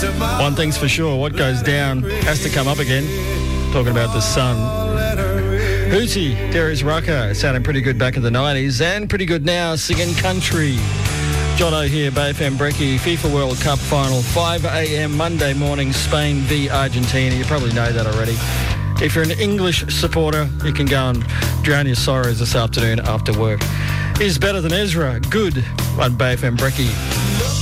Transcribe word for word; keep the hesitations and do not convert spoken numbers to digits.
One thing's for sure, what goes down has to come up again. Talking about the sun. Hootie, Darius Rucker, sounding pretty good back in the nineties and pretty good now, singing country. Jono here, Bay F M Brekkie, FIFA World Cup final, five a.m. Monday morning, Spain v Argentina. You probably know that already. If you're an English supporter, you can go and drown your sorrows this afternoon after work. He's better than Ezra. Good on Bay F M Brekkie.